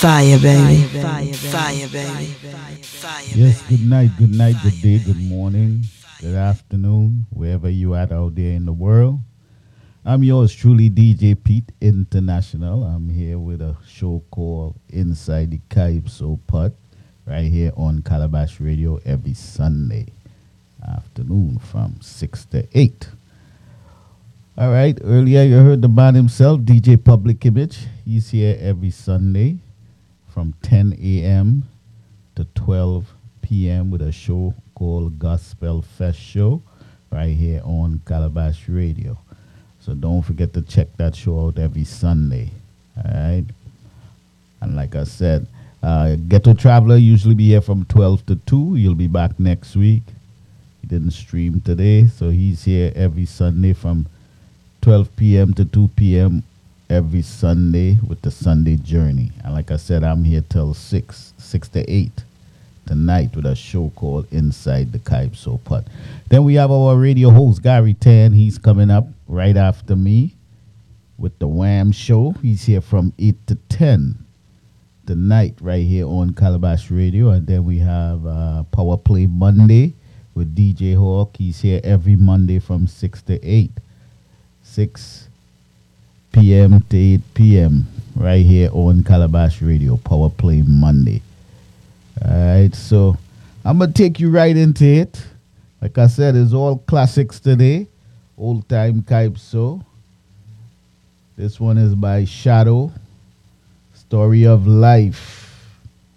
Fire, baby. Fire, baby. Yes, good night, good day, good morning, good afternoon, wherever you at out there in the world. I'm yours truly, DJ Pete International. I'm here with a show called Inside the Calypso Pot, right here on Calabash Radio every Sunday afternoon from 6 to 8. All right, earlier you heard the man himself, DJ Public Image. He's here every Sunday from 10 a.m. to 12 p.m. with a show called Gospel Fest Show right here on Calabash Radio. So don't forget to check that show out every Sunday. All right. And like I said, Ghetto Traveler usually be here from 12 to 2. You'll be back next week. He didn't stream today, so he's here every Sunday from 12 p.m. to 2 p.m. every Sunday with the Sunday Journey. And like I said, I'm here till 6 to 8 tonight with a show called Inside the Calypso Pot. Then we have our radio host, Gary Tan. He's coming up right after me with the Wham Show. He's here from 8 to 10 tonight right here on Calabash Radio. And then we have Power Play Monday with DJ Hawk. He's here every Monday from 6 to 8. 6 p.m. to 8 p.m. right here on Calabash Radio, Power Play Monday. All right, so I'm going to take you right into it. Like I said, it's all classics today, old time Calypso. This one is by Shadow, Story of Life.